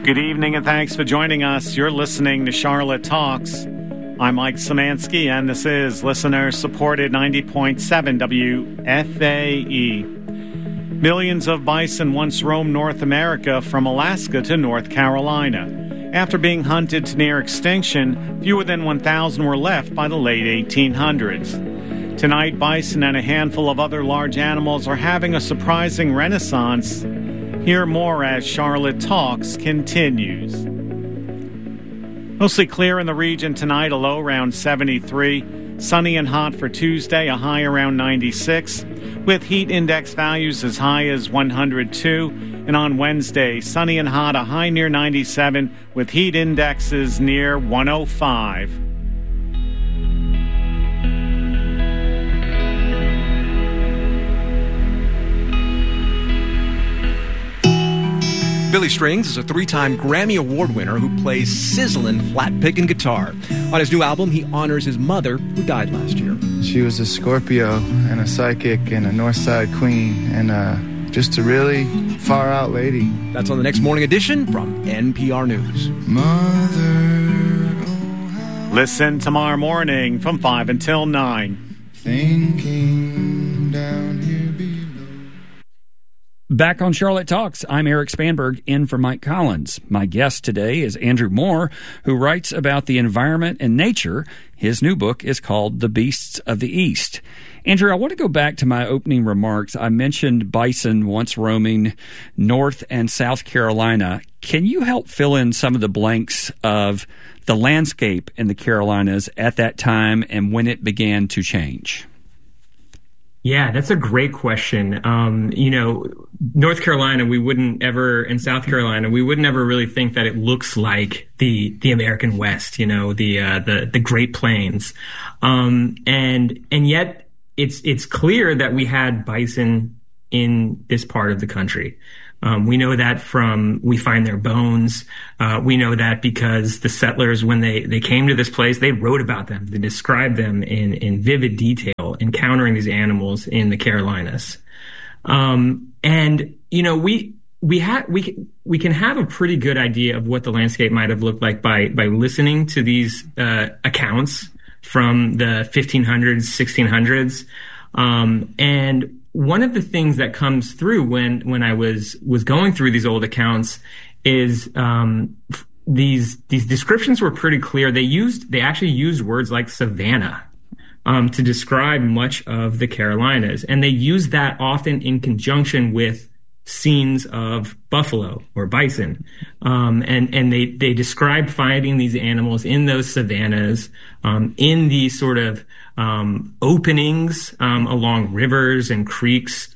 Good evening and thanks for joining us. You're listening to Charlotte Talks. I'm Mike Szymanski, and this is listener-supported 90.7 WFAE. Millions of bison once roamed North America from Alaska to North Carolina. After being hunted to near extinction, fewer than 1,000 were left by the late 1800s. Tonight, bison and a handful of other large animals are having a surprising renaissance. Hear more as Charlotte Talks continues. Mostly clear in the region tonight, a low around 73. Sunny and hot for Tuesday, a high around 96. With heat index values as high as 102. And on Wednesday, sunny and hot, a high near 97, with heat indexes near 105. Billy Strings is a three-time Grammy Award winner who plays sizzling flat-picking guitar. On his new album, he honors his mother, who died last year. She was a Scorpio and a psychic and a Northside queen and just a really far-out lady. That's on the next morning edition from NPR News. Mother, listen tomorrow morning from 5 until 9. Thinking down here below. Back on Charlotte Talks, I'm Eric Spanberg, in for Mike Collins. My guest today is Andrew Moore, who writes about the environment and nature. His new book is called The Beasts of the East. Andrew, I want to go back to my opening remarks. I mentioned bison once roaming North and South Carolina. Can you help fill in some of the blanks of the landscape in the Carolinas at that time and when it began to change? Yeah, that's a great question. North Carolina, we wouldn't ever, and South Carolina, we wouldn't ever really think that it looks like the American West, the Great Plains. And yet it's clear that we had bison in this part of the country. We know that we find their bones. We know that because the settlers, when they came to this place, they wrote about them. They described them in vivid detail, encountering these animals in the Carolinas. We can have a pretty good idea of what the landscape might have looked like by listening to these accounts from the 1500s, 1600s. And one of the things that comes through when I was going through these old accounts is these descriptions were pretty clear. They actually used words like savanna to describe much of the Carolinas, and they used that often in conjunction with scenes of buffalo or bison. And they described finding these animals in those savannas, in these sort of openings along rivers and creeks.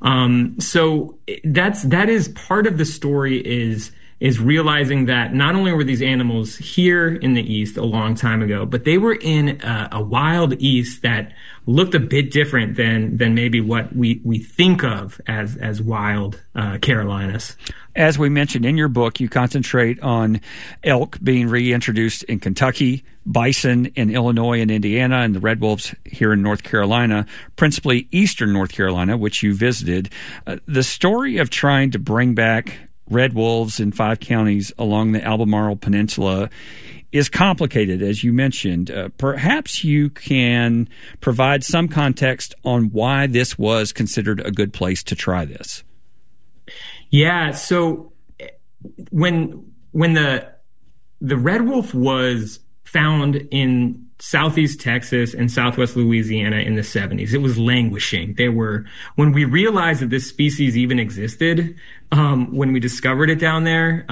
So that is part of the story is realizing that not only were these animals here in the East a long time ago, but they were in a wild East that looked a bit different than maybe what we think of as wild Carolinas. As we mentioned in your book, you concentrate on elk being reintroduced in Kentucky, bison in Illinois and Indiana, and the red wolves here in North Carolina, principally eastern North Carolina, which you visited. The story of trying to bring back red wolves in 5 counties along the Albemarle Peninsula is complicated, as you mentioned. Perhaps you can provide some context on why this was considered a good place to try this. Yeah, so when the red wolf was found in southeast Texas and southwest Louisiana in the 70s, it was languishing. When we realized that this species even existed, when we discovered it down there,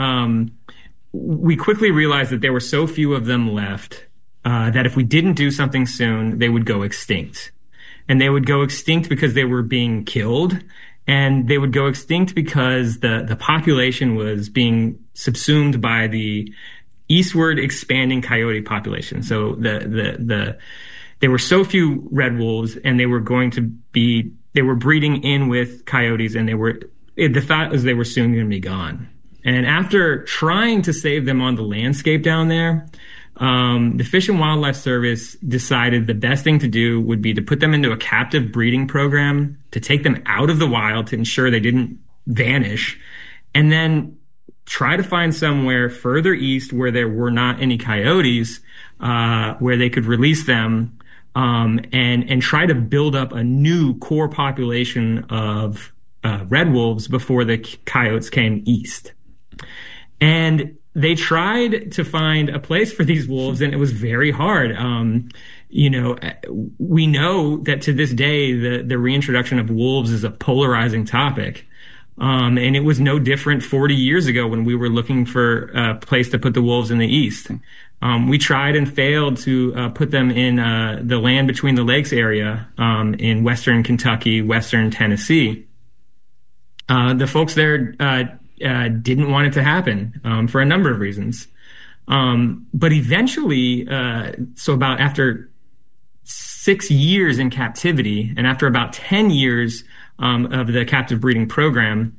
we quickly realized that there were so few of them left that if we didn't do something soon, they would go extinct. And they would go extinct because they were being killed, and they would go extinct because the population was being subsumed by the eastward expanding coyote population. So there were so few red wolves, and they were breeding in with coyotes, and the thought was they were soon going to be gone. And after trying to save them on the landscape down there, the Fish and Wildlife Service decided the best thing to do would be to put them into a captive breeding program, to take them out of the wild to ensure they didn't vanish, and then try to find somewhere further east where there were not any coyotes, where they could release them, and try to build up a new core population of red wolves before the coyotes came east. And they tried to find a place for these wolves, and it was very hard. We know that to this day, the reintroduction of wolves is a polarizing topic. And it was no different 40 years ago when we were looking for a place to put the wolves in the east. We tried and failed to put them in the land between the lakes area in western Kentucky, western Tennessee. The folks there didn't want it to happen for a number of reasons. But eventually, so about after 6 years in captivity and after about 10 years of the captive breeding program,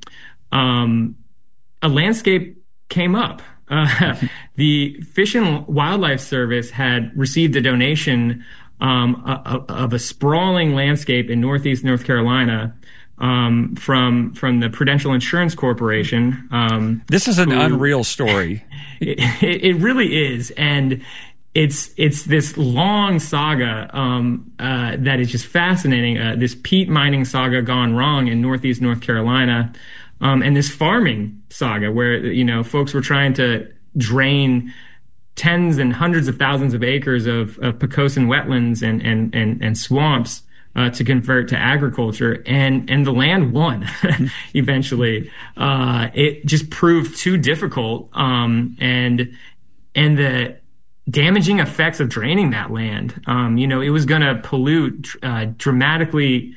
a landscape came up. The Fish and Wildlife Service had received a donation of a sprawling landscape in northeast North Carolina from the Prudential Insurance Corporation. This is an unreal story. It really is, and it's this long saga that is just fascinating. This peat mining saga gone wrong in northeast North Carolina, and this farming saga where folks were trying to drain tens and hundreds of thousands of acres of Pocosin wetlands and swamps to convert to agriculture, and the land won eventually. It just proved too difficult, and the damaging effects of draining that land. It was going to pollute, dramatically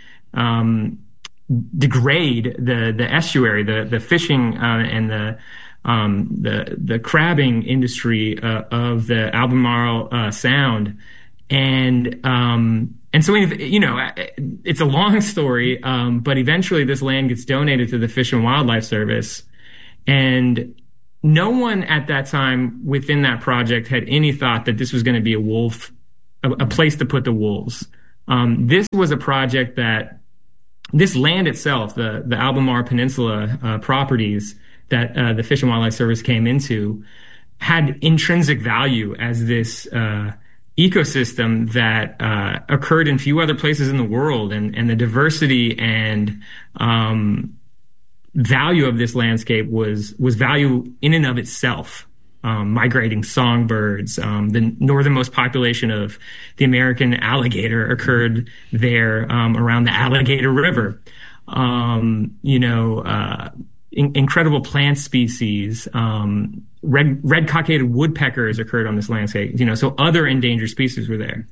degrade the estuary, the fishing and the crabbing industry of the Albemarle Sound, and so it's a long story, but eventually this land gets donated to the Fish and Wildlife Service, and no one at that time within that project had any thought that this was going to be a place to put the wolves. This was a project that this land itself, the Albemarle Peninsula properties that the Fish and Wildlife Service came into, had intrinsic value as this ecosystem that occurred in few other places in the world, and the diversity and value of this landscape was value in and of itself. Migrating songbirds, the northernmost population of the American alligator occurred there around the Alligator River. Incredible plant species, red cockaded woodpeckers occurred on this landscape. So other endangered species were there.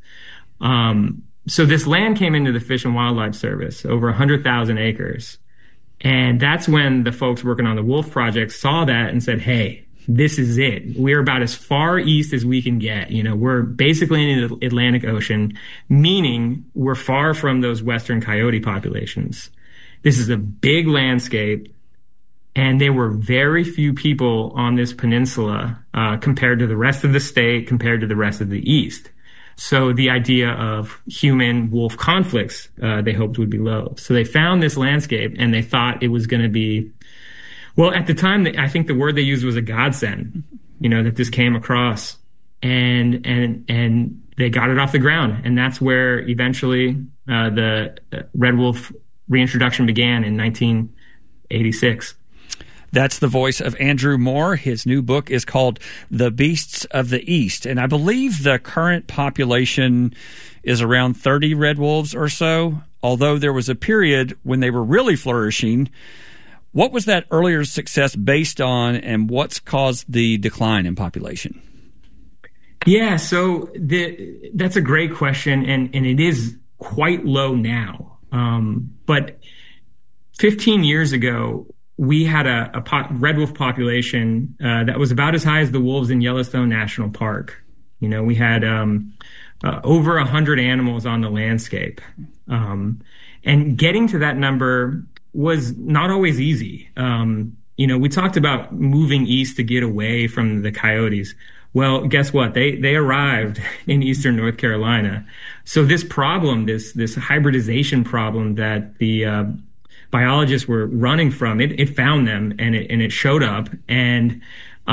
So this land came into the Fish and Wildlife Service, over 100,000 acres. And that's when the folks working on the Wolf Project saw that and said, hey, this is it. We're about as far east as we can get. We're basically in the Atlantic Ocean, meaning we're far from those western coyote populations. This is a big landscape, and there were very few people on this peninsula compared to the rest of the state, compared to the rest of the East. So the idea of human-wolf conflicts, they hoped would be low. So they found this landscape, and they thought it was going to be, well, at the time, I think the word they used was a godsend, that this came across, and they got it off the ground. And that's where eventually the red wolf reintroduction began in 1986. That's the voice of Andrew Moore. His new book is called The Beasts of the East. And I believe the current population is around 30 red wolves or so, although there was a period when they were really flourishing. What was that earlier success based on, and what's caused the decline in population? Yeah, so that's a great question, and it is quite low now. But 15 years ago, we had a red wolf population that was about as high as the wolves in Yellowstone National Park. We had over 100 animals on the landscape. And getting to that number was not always easy. We talked about moving east to get away from the coyotes. Well, guess what? They arrived in eastern North Carolina. So this problem, this hybridization problem that the biologists were running from. It found them, and it showed up, and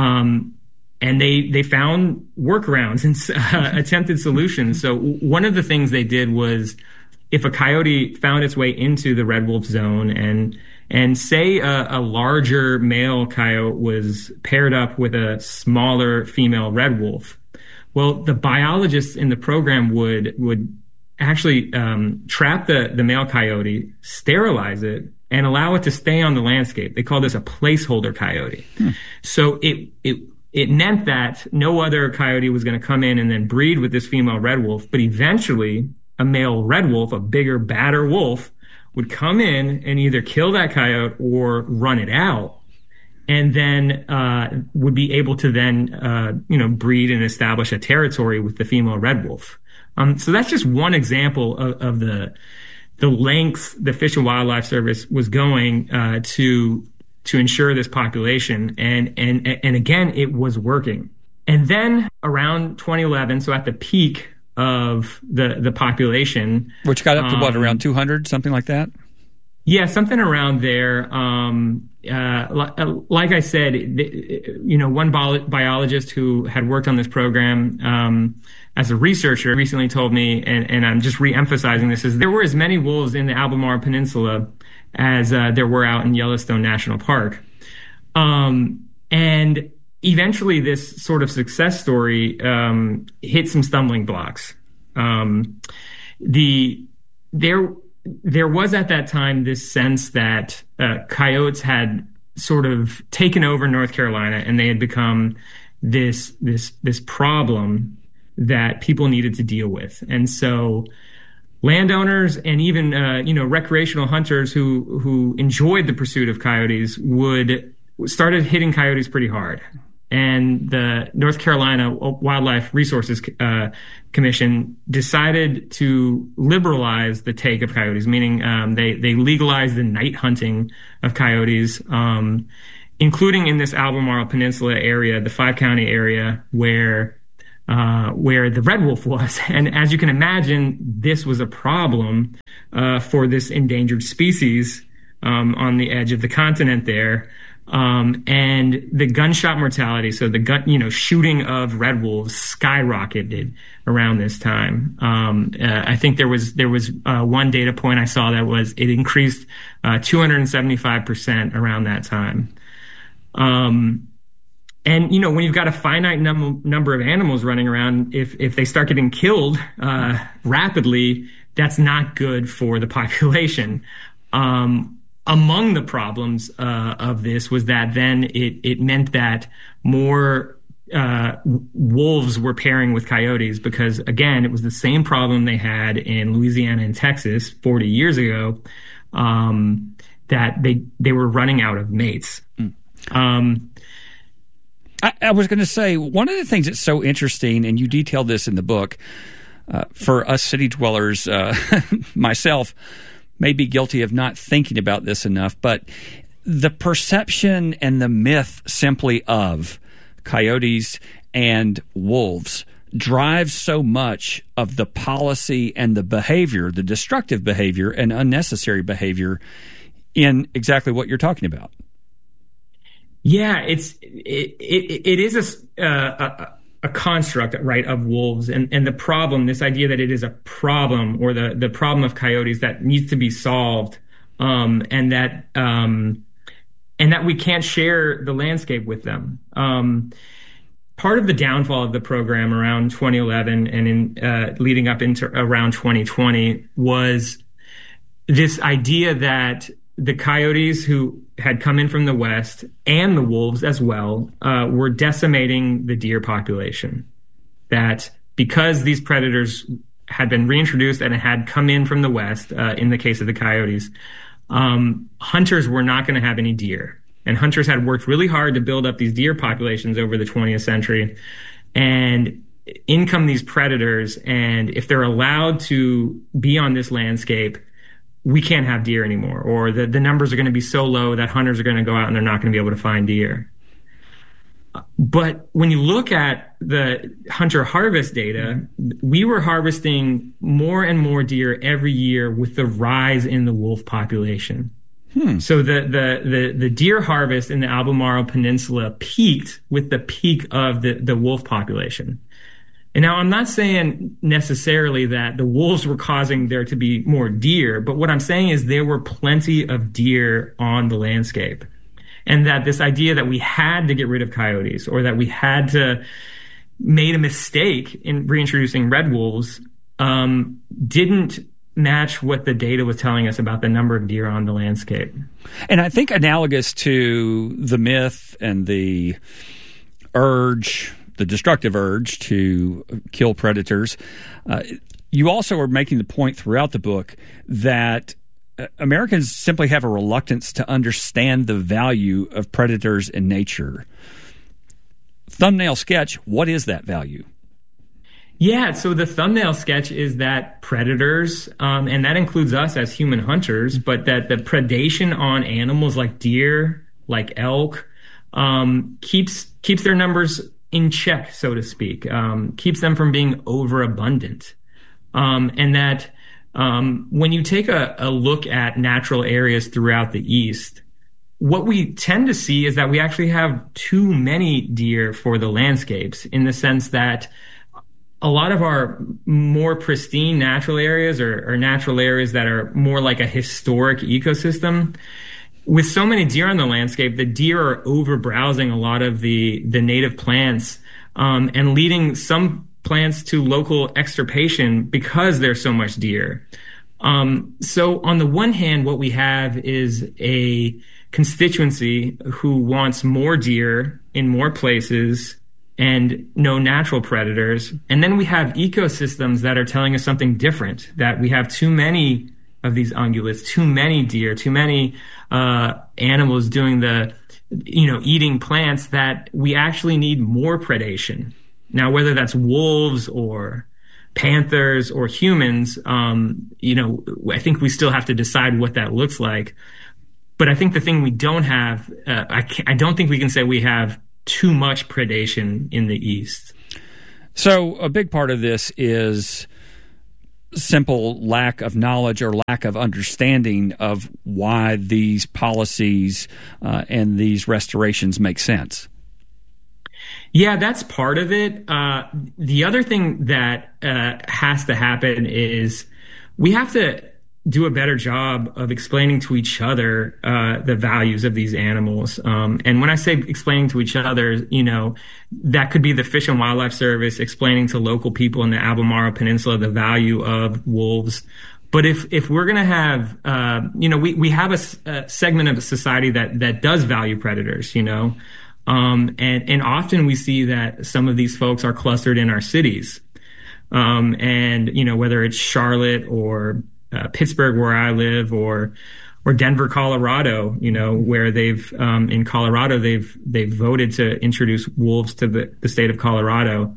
they found workarounds and attempted solutions. So one of the things they did was, if a coyote found its way into the red wolf zone and say a larger male coyote was paired up with a smaller female red wolf, well, the biologists in the program would actually trap the male coyote, sterilize it, and allow it to stay on the landscape. They call this a placeholder coyote. So it meant that no other coyote was going to come in and then breed with this female red wolf, but eventually a male red wolf, a bigger, badder wolf, would come in and either kill that coyote or run it out, and then would be able to then breed and establish a territory with the female red wolf. So that's just one example of the lengths the Fish and Wildlife Service was going to ensure this population, and again, it was working. And then around 2011, so at the peak of the population, which got up to what, around 200, something like that? Yeah, something around there. Like I said, one biologist who had worked on this program as a researcher recently told me, and I'm just re-emphasizing this, is there were as many wolves in the Albemarle Peninsula as there were out in Yellowstone National Park. And eventually this sort of success story hit some stumbling blocks. There was at that time this sense that coyotes had sort of taken over North Carolina, and they had become this problem that people needed to deal with. And so landowners and even recreational hunters who enjoyed the pursuit of coyotes started hitting coyotes pretty hard. And the North Carolina Wildlife Resources Commission decided to liberalize the take of coyotes, meaning they legalized the night hunting of coyotes, including in this Albemarle Peninsula area, the 5-county area where the red wolf was. And as you can imagine, this was a problem for this endangered species on the edge of the continent there. And the gunshot mortality, so the shooting of red wolves skyrocketed around this time. I think there was one data point I saw that was it increased 275% around that time. And when you've got a finite number of animals running around, if they start getting killed rapidly, that's not good for the population. Among the problems of this was that then it meant that more wolves were pairing with coyotes, because, again, it was the same problem they had in Louisiana and Texas 40 years ago, that they were running out of mates. I was going to say, one of the things that's so interesting, and you detailed this in the book, for us city dwellers, myself, may be guilty of not thinking about this enough, but the perception and the myth simply of coyotes and wolves drives so much of the policy and the behavior, the destructive behavior and unnecessary behavior in exactly what you're talking about. Yeah, it is a construct, right, of wolves, and the problem, this idea that it is a problem, or the problem of coyotes that needs to be solved, and that we can't share the landscape with them. Part of the downfall of the program around 2011 and in leading up into around 2020 was this idea that the coyotes who had come in from the west, and the wolves as well, were decimating the deer population. That because these predators had been reintroduced and had come in from the west, in the case of the coyotes, hunters were not going to have any deer. And hunters had worked really hard to build up these deer populations over the 20th century. And in come these predators, and if they're allowed to be on this landscape, we can't have deer anymore, or the numbers are going to be so low that hunters are going to go out and they're not going to be able to find deer. But when you look at the hunter harvest data, we were harvesting more and more deer every year with the rise in the wolf population. So the deer harvest in the Albemarle Peninsula peaked with the peak of the wolf population. And now I'm not saying necessarily that the wolves were causing there to be more deer, but what I'm saying is there were plenty of deer on the landscape. And that this idea that we had to get rid of coyotes or that we had to made a mistake in reintroducing red wolves didn't match what the data was telling us about the number of deer on the landscape. And I think analogous to the myth and the urge, the destructive urge to kill predators, you also are making the point throughout the book that Americans simply have a reluctance to understand the value of predators in nature. Thumbnail sketch, what is that value? Yeah, so the thumbnail sketch is that predators, and that includes us as human hunters, but that the predation on animals like deer, like elk, keeps their numbers in check, so to speak, keeps them from being overabundant. And that when you take a look at natural areas throughout the East, what we tend to see is that we actually have too many deer for the landscapes, in the sense that a lot of our more pristine natural areas or natural areas that are more like a historic ecosystem, with so many deer on the landscape, the deer are over-browsing a lot of the native plants and leading some plants to local extirpation because there's so much deer. So on the one hand, what we have is a constituency who wants more deer in more places and no natural predators. And then we have ecosystems that are telling us something different, that we have too many of these ungulates, too many deer, too many animals doing eating plants, that we actually need more predation. Now, whether that's wolves or panthers or humans, I think we still have to decide what that looks like. But I think the thing we don't have, I don't think we can say we have too much predation in the East. So a big part of this is simple lack of knowledge or lack of understanding of why these policies and these restorations make sense. Yeah, that's part of it. The other thing that has to happen is we have to do a better job of explaining to each other the values of these animals. And when I say explaining to each other, that could be the Fish and Wildlife Service explaining to local people in the Albemarle Peninsula the value of wolves. But if we're going to have, we have a segment of society that does value predators, and often we see that some of these folks are clustered in our cities. And, whether it's Charlotte or Pittsburgh, where I live, or Denver, Colorado, where they've in Colorado they've voted to introduce wolves to the state of Colorado.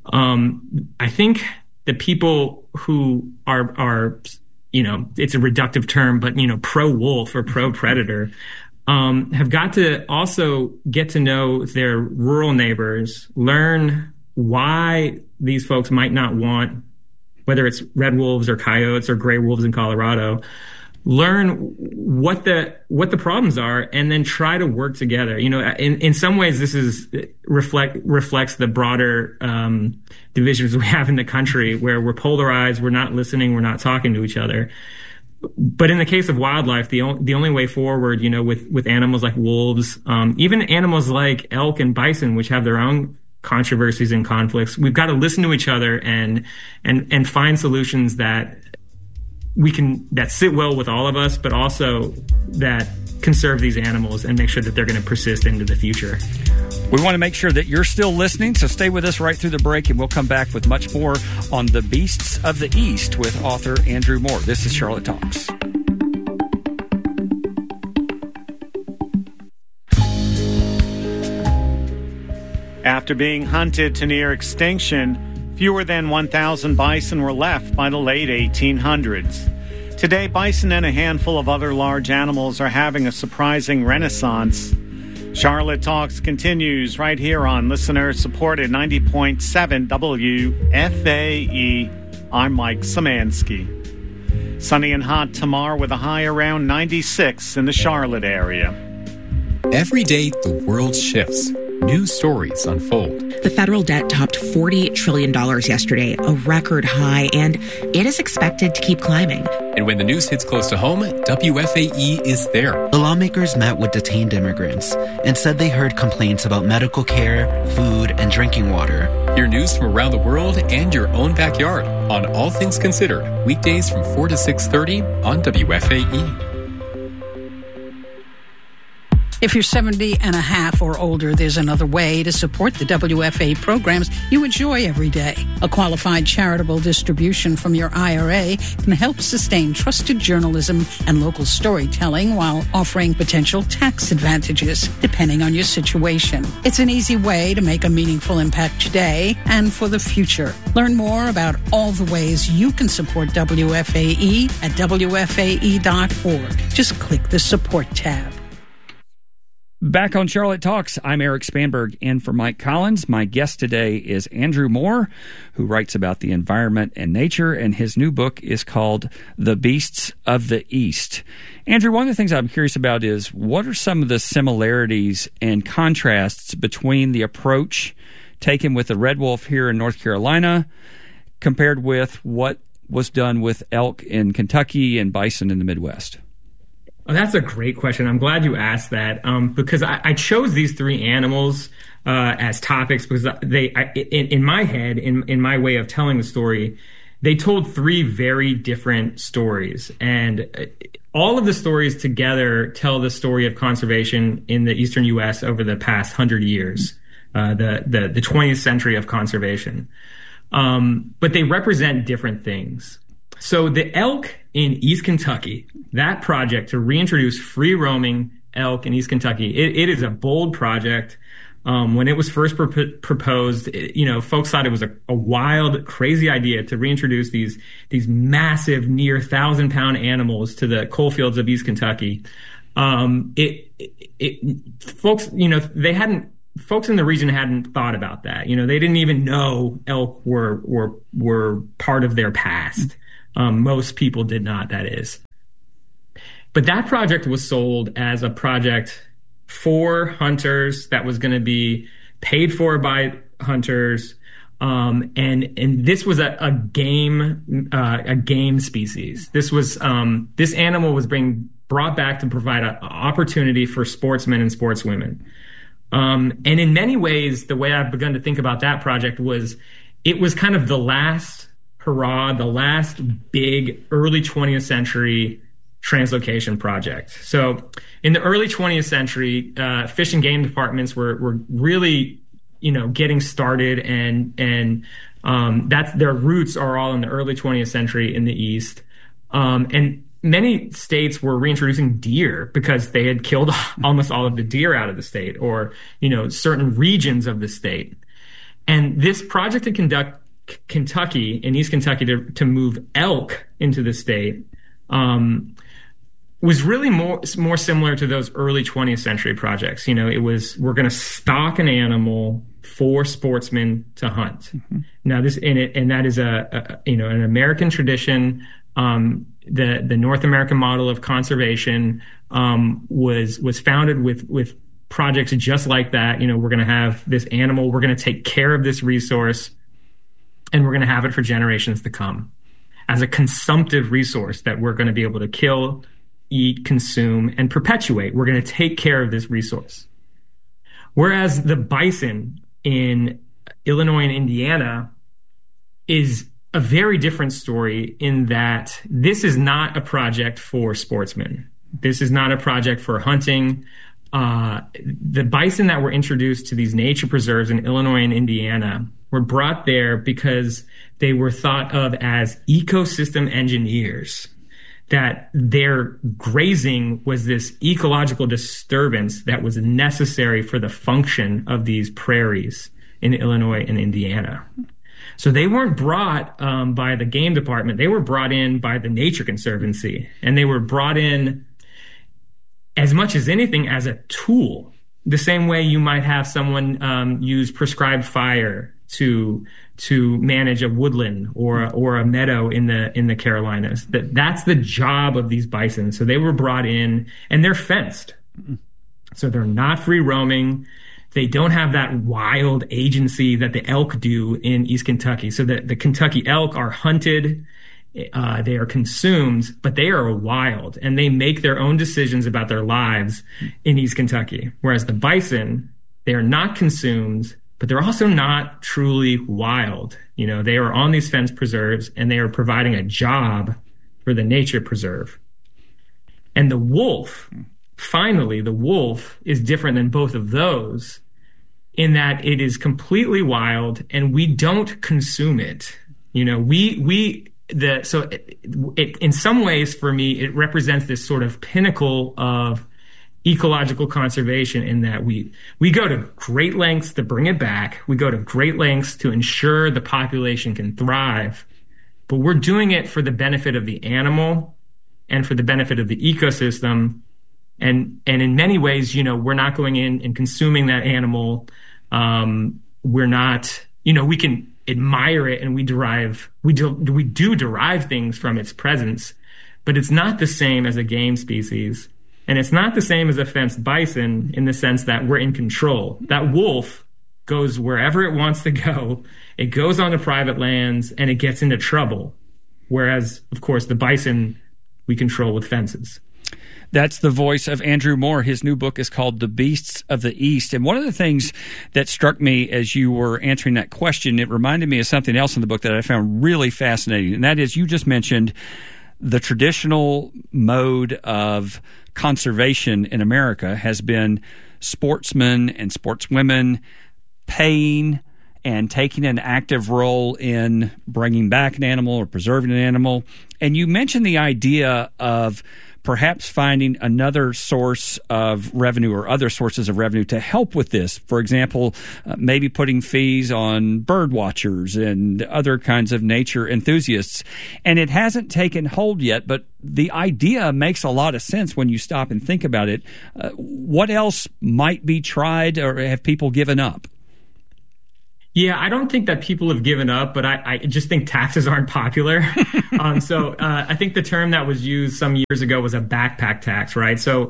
I think the people who are it's a reductive term, but pro wolf or pro predator have got to also get to know their rural neighbors, learn why these folks might not want, whether it's red wolves or coyotes or gray wolves in Colorado, learn what the problems are, and then try to work together. In some ways, this is reflects the broader divisions we have in the country, where we're polarized, we're not listening, we're not talking to each other. But in the case of wildlife, the only way forward, with animals like wolves, even animals like elk and bison, which have their own controversies and conflicts, we've got to listen to each other and find solutions that sit well with all of us, but also that conserve these animals and make sure that they're going to persist into the future. We want to make sure that you're still listening, so stay with us right through the break, and we'll come back with much more on the Beasts of the East with author Andrew Moore. This is Charlotte Talks. After being hunted to near extinction, fewer than 1,000 bison were left by the late 1800s. Today, bison and a handful of other large animals are having a surprising renaissance. Charlotte Talks continues right here on listener-supported 90.7 WFAE. I'm Mike Szymanski. Sunny and hot tomorrow with a high around 96 in the Charlotte area. Every day, the world shifts. New stories unfold. The federal debt topped $40 trillion yesterday, a record high, and it is expected to keep climbing. And when the news hits close to home, WFAE is there. The lawmakers met with detained immigrants and said they heard complaints about medical care, food, and drinking water. Hear news from around the world and your own backyard on All Things Considered, weekdays from 4 to 6:30 on WFAE. If you're 70 and a half or older, there's another way to support the WFA programs you enjoy every day. A qualified charitable distribution from your IRA can help sustain trusted journalism and local storytelling while offering potential tax advantages, depending on your situation. It's an easy way to make a meaningful impact today and for the future. Learn more about all the ways you can support WFAE at WFAE.org. Just click the support tab. Back on Charlotte Talks, I'm Eric Spanberg, and for Mike Collins, my guest today is Andrew Moore, who writes about the environment and nature, and his new book is called The Beasts of the East. Andrew, one of the things I'm curious about is what are some of the similarities and contrasts between the approach taken with the red wolf here in North Carolina compared with what was done with elk in Kentucky and bison in the Midwest? Oh, that's a great question. I'm glad you asked that because I chose these three animals as topics because in my head, in my way of telling the story, they told three very different stories. And all of the stories together tell the story of conservation in the eastern U.S. over the past 100 years, the 20th century of conservation. But they represent different things. So the elk in East Kentucky, that project to reintroduce free-roaming elk in East Kentucky, it is a bold project. When it was first proposed, folks thought it was a wild, crazy idea to reintroduce these massive, near 1,000-pound animals to the coal fields of East Kentucky. Folks in the region hadn't thought about that. They didn't even know elk were part of their past. Most people did not, that is. But that project was sold as a project for hunters that was going to be paid for by hunters. And this was a game species. This animal was being brought back to provide an opportunity for sportsmen and sportswomen. And in many ways, the way I've begun to think about that project was it was kind of the last hurrah, the last big early 20th century translocation project. So in the early 20th century, fish and game departments were really, getting started and that's their roots are all in the early 20th century in the East. And many states were reintroducing deer because they had killed almost all of the deer out of the state or, certain regions of the state. And this project to conduct Kentucky, in East Kentucky, to move elk into the state was really more similar to those early 20th century projects. It was, we're going to stock an animal for sportsmen to hunt. Mm-hmm. Now that is an American tradition. The North American model of conservation was founded with projects just like that. We're going to have this animal, we're going to take care of this resource, and we're going to have it for generations to come as a consumptive resource that we're going to be able to kill, eat, consume, and perpetuate. We're going to take care of this resource. Whereas the bison in Illinois and Indiana is a very different story in that this is not a project for sportsmen. This is not a project for hunting. The bison that were introduced to these nature preserves in Illinois and Indiana were brought there because they were thought of as ecosystem engineers, that their grazing was this ecological disturbance that was necessary for the function of these prairies in Illinois and Indiana. So they weren't brought by the game department. They were brought in by the Nature Conservancy, and they were brought in as much as anything as a tool, the same way you might have someone use prescribed fire to manage a woodland or a meadow in the Carolinas. That's the job of these bison. So they were brought in, and they're fenced. So they're not free roaming. They don't have that wild agency that the elk do in East Kentucky. So the Kentucky elk are hunted, they are consumed, but they are wild, and they make their own decisions about their lives in East Kentucky. Whereas the bison, they are not consumed, but they're also not truly wild. You know, they are on these fence preserves, and they are providing a job for the nature preserve. And the wolf, finally, the wolf is different than both of those in that it is completely wild, and we don't consume it. You know, it in some ways, for me, it represents this sort of pinnacle of ecological conservation, in that we go to great lengths to bring it back. We go to great lengths to ensure the population can thrive, but we're doing it for the benefit of the animal and for the benefit of the ecosystem. And in many ways, you know, we're not going in and consuming that animal. We're not, you know, we can admire it, and we do derive things from its presence, but it's not the same as a game species. And it's not the same as a fenced bison in the sense that we're in control. That wolf goes wherever it wants to go. It goes onto private lands, and it gets into trouble. Whereas, of course, the bison we control with fences. That's the voice of Andrew Moore. His new book is called The Beasts of the East. And one of the things that struck me as you were answering that question, it reminded me of something else in the book that I found really fascinating. And that is, you just mentioned the traditional mode of conservation in America has been sportsmen and sportswomen paying and taking an active role in bringing back an animal or preserving an animal. And you mentioned the idea of perhaps finding another source of revenue or other sources of revenue to help with this. For example, maybe putting fees on bird watchers and other kinds of nature enthusiasts. And it hasn't taken hold yet, but the idea makes a lot of sense when you stop and think about it. What else might be tried, or have people given up? Yeah, I don't think that people have given up, but I just think taxes aren't popular. So I think the term that was used some years ago was a backpack tax, right? So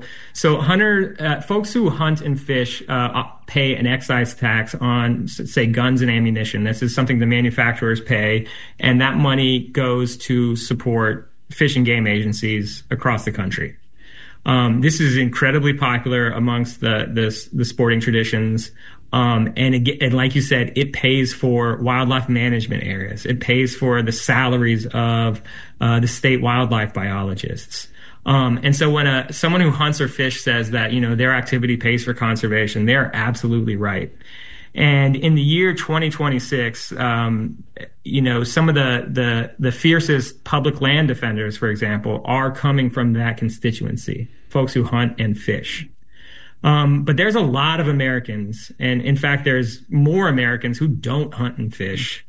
folks who hunt and fish pay an excise tax on, say, guns and ammunition. This is something the manufacturers pay, and that money goes to support fish and game agencies across the country. This is incredibly popular amongst the sporting traditions. And like you said, it pays for wildlife management areas. It pays for the salaries of the state wildlife biologists. And so when someone who hunts or fish says that, you know, their activity pays for conservation, they're absolutely right. And in the year 2026, you know, some of the fiercest public land defenders, for example, are coming from that constituency, folks who hunt and fish. But there's a lot of Americans, and in fact, there's more Americans who don't hunt and fish.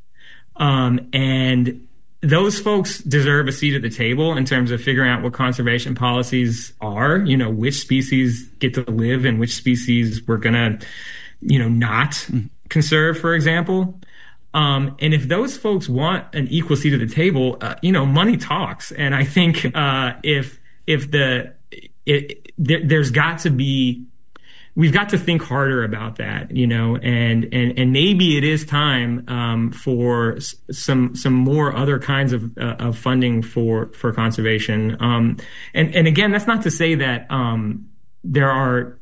And those folks deserve a seat at the table in terms of figuring out what conservation policies are, you know, which species get to live and which species we're going to, you know, not conserve, for example. And if those folks want an equal seat at the table, you know, money talks. And I think there's got to be, we've got to think harder about that, you know, and maybe it is time for some more other kinds of funding for conservation. And again, that's not to say that there are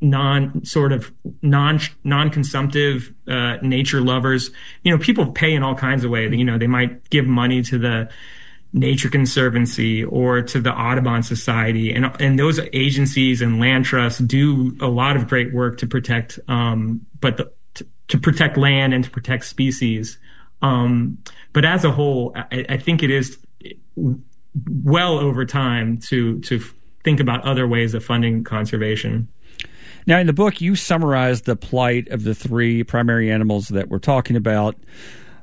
non-consumptive nature lovers. You know, people pay in all kinds of ways. You know, they might give money to the Nature Conservancy or to the Audubon Society, and those agencies and land trusts do a lot of great work to protect, to protect land and to protect species. But as a whole, I think it is well over time to think about other ways of funding conservation. Now, in the book, you summarize the plight of the three primary animals that we're talking about: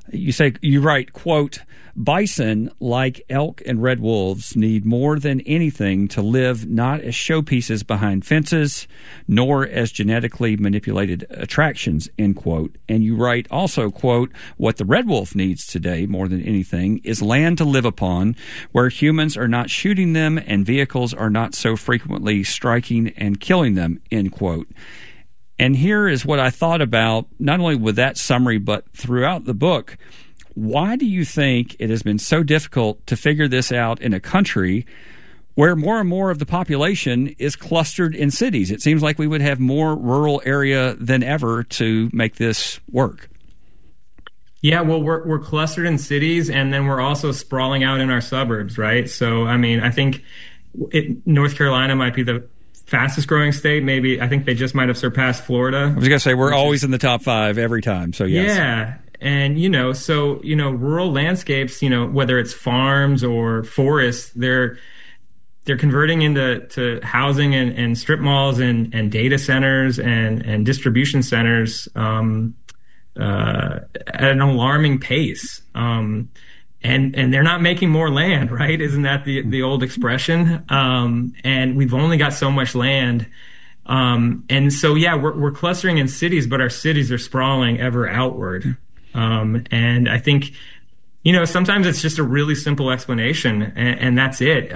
You write, quote, bison, like elk and red wolves, need more than anything to live not as showpieces behind fences, nor as genetically manipulated attractions, end quote. And you write also, quote, what the red wolf needs today more than anything is land to live upon where humans are not shooting them and vehicles are not so frequently striking and killing them, end quote. And here is what I thought about, not only with that summary, but throughout the book. Why do you think it has been so difficult to figure this out in a country where more and more of the population is clustered in cities? It seems like we would have more rural area than ever to make this work. Yeah, well, we're clustered in cities, and then we're also sprawling out in our suburbs, right? So, I mean, I think North Carolina might be the fastest growing state. Maybe I think they just might have surpassed Florida. I was going to say we're always in the top 5 every time. So yes. Yeah. And, rural landscapes, whether it's farms or forests, they're converting into housing and strip malls and data centers and distribution centers at an alarming pace. And they're not making more land, right? Isn't that the old expression? And we've only got so much land. And so, yeah, we're clustering in cities, but our cities are sprawling ever outward. And I think, sometimes it's just a really simple explanation, and that's it.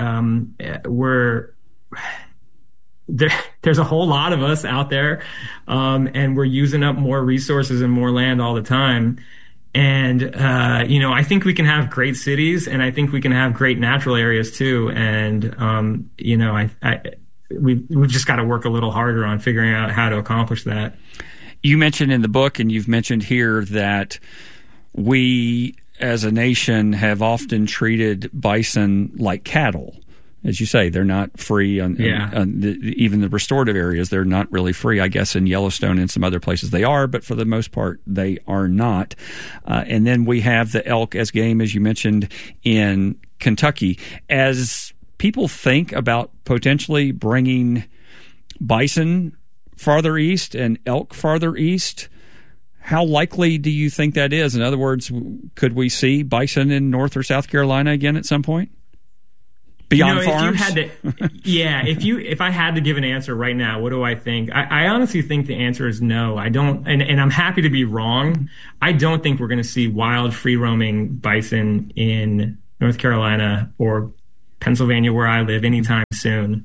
There's a whole lot of us out there, and we're using up more resources and more land all the time. And, I think we can have great cities, and I think we can have great natural areas too. And, we've just got to work a little harder on figuring out how to accomplish that. You mentioned in the book, and you've mentioned here, that we as a nation have often treated bison like cattle. As you say, they're not free even the restorative areas. They're not really free. I guess in Yellowstone and some other places they are, but for the most part they are not. And then we have the elk as game, as you mentioned, in Kentucky. As people think about potentially bringing bison farther east and elk farther east, how likely do you think that is? In other words, could we see bison in North or South Carolina again at some point? Beyond farms? If I had to give an answer right now, what do I think? I honestly think the answer is no. I don't, and I'm happy to be wrong. I don't think we're going to see wild, free-roaming bison in North Carolina or Pennsylvania, where I live, anytime soon.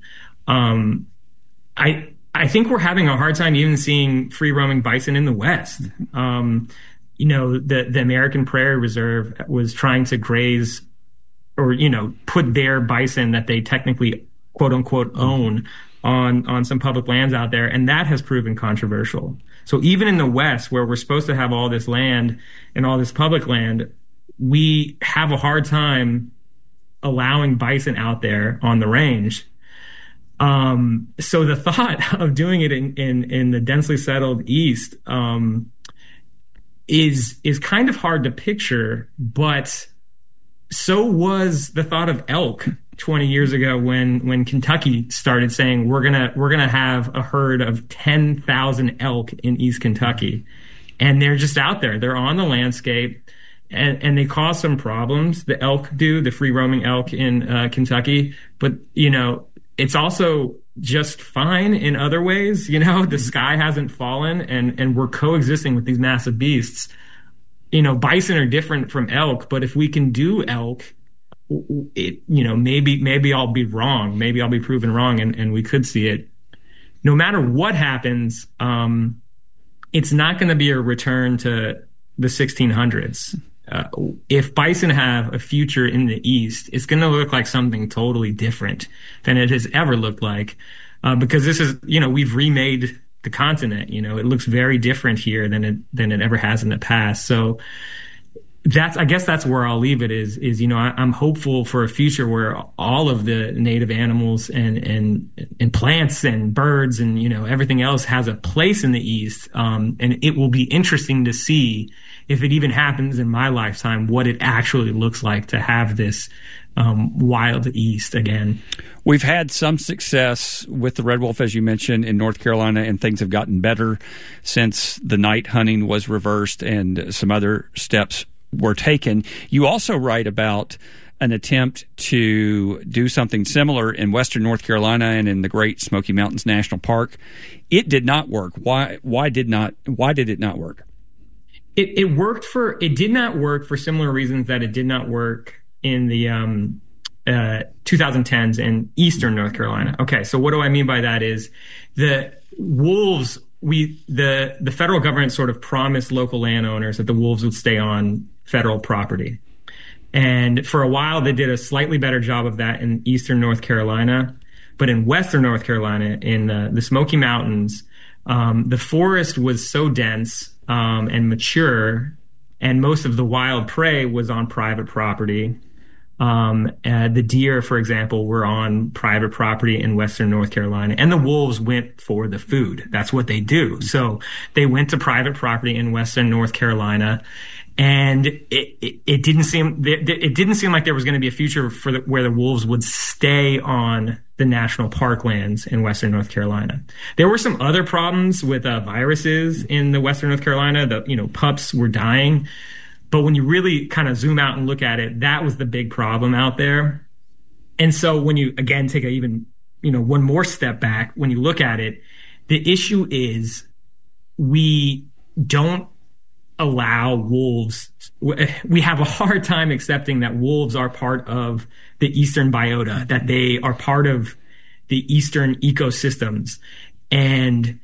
I think we're having a hard time even seeing free-roaming bison in the West. The American Prairie Reserve was trying to graze or, put their bison that they technically, quote unquote, own on some public lands out there. And that has proven controversial. So even in the West, where we're supposed to have all this land and all this public land, we have a hard time allowing bison out there on the range. So the thought of doing it in the densely settled East, is kind of hard to picture, but so was the thought of elk 20 years ago when Kentucky started saying we're gonna have a herd of 10,000 elk in East Kentucky, and they're just out there. They're on the landscape, and they cause some problems. The elk do, the free roaming elk in Kentucky, but it's also just fine in other ways. The sky hasn't fallen, and we're coexisting with these massive beasts. Bison are different from elk, but if we can do elk, maybe I'll be wrong. Maybe I'll be proven wrong, and we could see it. No matter what happens, it's not going to be a return to the 1600s. If bison have a future in the East, it's going to look like something totally different than it has ever looked like, because this is, we've remade the continent. It looks very different here than it ever has in the past. So I guess that's where I'll leave it is, I'm hopeful for a future where all of the native animals and plants and birds and, everything else has a place in the East. And it will be interesting to see, if it even happens in my lifetime, what it actually looks like to have this wild East again. We've had some success with the red wolf, as you mentioned, in North Carolina, and things have gotten better since the night hunting was reversed and some other steps were taken. You also write about an attempt to do something similar in western North Carolina and in the Great Smoky Mountains National Park. It did not work. Why did it not work? It did not work for similar reasons that it did not work in the 2010s in eastern North Carolina. Okay, so what do I mean by that is the wolves, the federal government sort of promised local landowners that the wolves would stay on federal property. And for a while, they did a slightly better job of that in eastern North Carolina. But in western North Carolina, in the Smoky Mountains, the forest was so dense and mature, and most of the wild prey was on private property. The deer, for example, were on private property in western North Carolina, and the wolves went for the food. That's what they do. So they went to private property in western North Carolina. And it didn't seem like there was going to be a future where the wolves would stay on the national park lands in western North Carolina. There were some other problems with viruses in the western North Carolina. Pups were dying, but when you really kind of zoom out and look at it, that was the big problem out there. And so when you again take one more step back, when you look at it, the issue is we don't allow wolves. We have a hard time accepting that wolves are part of the eastern biota, that they are part of the eastern ecosystems. And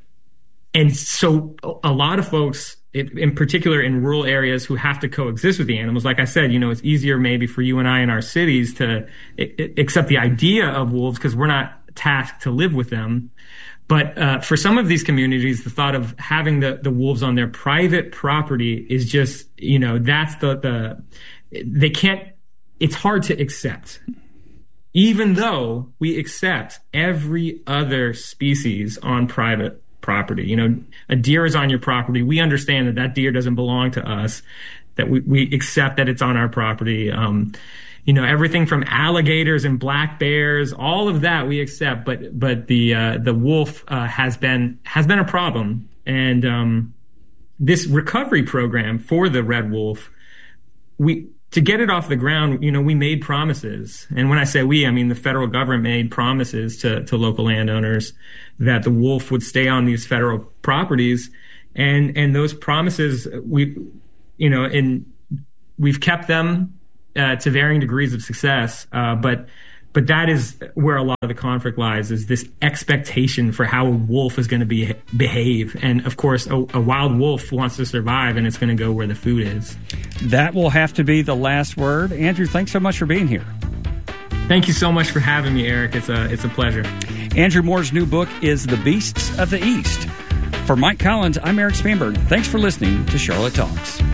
so a lot of folks, in particular in rural areas who have to coexist with the animals, like I said, it's easier maybe for you and I in our cities to accept the idea of wolves because we're not tasked to live with them. But for some of these communities, the thought of having the wolves on their private property is just, that's they can't, it's hard to accept. Even though we accept every other species on private property. A deer is on your property. We understand that deer doesn't belong to us, that we accept that it's on our property. Everything from alligators and black bears, all of that we accept, but the wolf has been a problem. And this recovery program for the red wolf, to get it off the ground, we made promises. And when I say we, I mean the federal government made promises to local landowners that the wolf would stay on these federal properties. And those promises, we've kept them to varying degrees of success, but that is where a lot of the conflict lies, is this expectation for how a wolf is going to behave. And of course, a wild wolf wants to survive, and it's going to go where the food is. That will have to be the last word. Andrew, thanks so much for being here. Thank you so much for having me, Eric. It's a pleasure. Andrew Moore's new book is The Beasts of the East. For Mike Collins, I'm Eric Spanberg. Thanks for listening to Charlotte Talks.